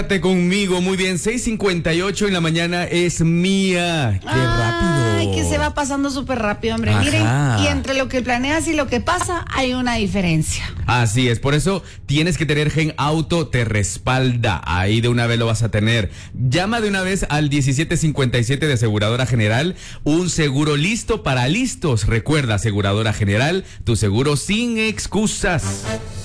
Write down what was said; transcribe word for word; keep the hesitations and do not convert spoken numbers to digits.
Conmigo, muy bien, seis cincuenta y ocho en la mañana es mía. ¡Qué rápido! Ay, que se va pasando súper rápido, hombre. Ajá. Miren, y entre lo que planeas y lo que pasa hay una diferencia. Así es, por eso tienes que tener Gen Auto, te respalda. Ahí de una vez lo vas a tener. Llama de una vez al diecisiete cincuenta y siete de Aseguradora General. Un seguro listo para listos. Recuerda, Aseguradora General, tu seguro sin excusas.